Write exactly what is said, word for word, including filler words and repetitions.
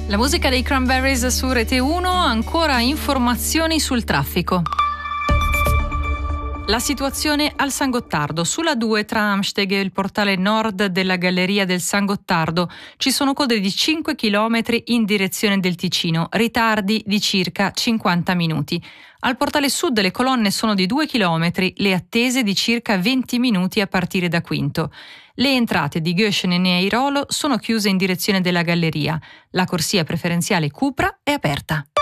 La musica dei Cranberries su Rete uno, ancora informazioni sul traffico. La situazione al San Gottardo. Sulla due tra Amsteg e il portale nord della Galleria del San Gottardo ci sono code di cinque chilometri in direzione del Ticino, ritardi di circa cinquanta minuti. Al portale sud le colonne sono di due chilometri, le attese di circa venti minuti a partire da Quinto. Le entrate di Göschen e Neairolo sono chiuse in direzione della Galleria. La corsia preferenziale Cupra è aperta.